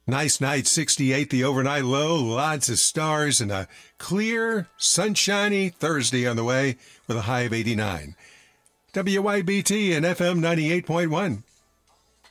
Nice night, 68, the overnight low, lots of stars, and a clear, sunshiny Thursday on the way with a high of 89. WYBT and FM 98.1.